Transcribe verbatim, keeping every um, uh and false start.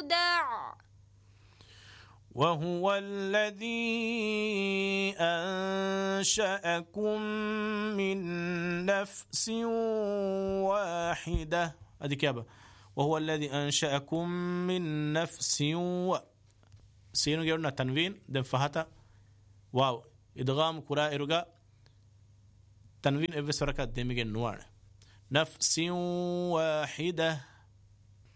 تودع وهو الذي أنشأكم من نفس واحدة. هذه كابة. وهو الذي أنشأكم من نفس و سينو قلنا تنوين دم فهتا واو إدغام كراء رقا تنوين إبس ركات دمجن نوار نفس واحدة